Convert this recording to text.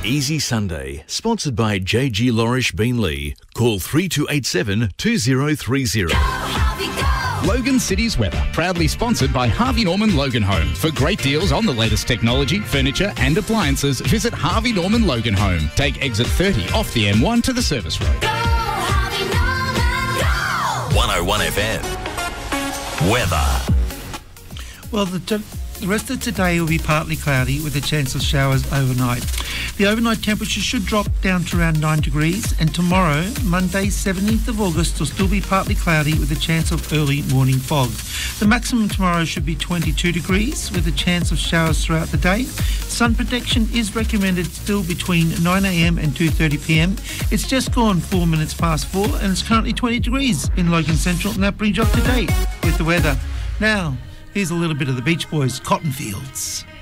Easy Sunday, sponsored by JG Lorish Beanley. Call 3287 2030. Logan City's weather, proudly sponsored by Harvey Norman Logan Home. For great deals on the latest technology, furniture and appliances, visit Harvey Norman Logan Home. Take exit 30 off the M1 to the service road. Go, Harvey Norman, go! 101 FM. Weather. Well, the rest of today will be partly cloudy with a chance of showers overnight. The overnight temperature should drop down to around 9 degrees, and tomorrow, Monday 17th of August, will still be partly cloudy with a chance of early morning fog. The maximum tomorrow should be 22 degrees with a chance of showers throughout the day. Sun protection is recommended still between 9am and 2:30pm. It's just gone 4 minutes past 4 and it's currently 20 degrees in Logan Central, and that brings you up to date with the weather. Now, here's a little bit of the Beach Boys, Cotton Fields.